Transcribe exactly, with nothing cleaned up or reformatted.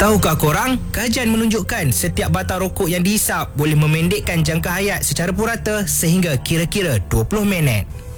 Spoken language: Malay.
Tahukah korang, kajian menunjukkan setiap batang rokok yang dihisap boleh memendekkan jangka hayat secara purata sehingga kira-kira dua puluh minit.